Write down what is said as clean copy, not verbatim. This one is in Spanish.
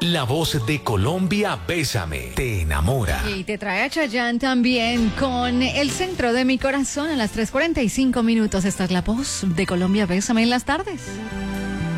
La voz de Colombia, Bésame, te enamora. Y te trae a Chayanne también con El centro de mi corazón a las 3:45 minutos. Esta es la voz de Colombia, Bésame en las tardes.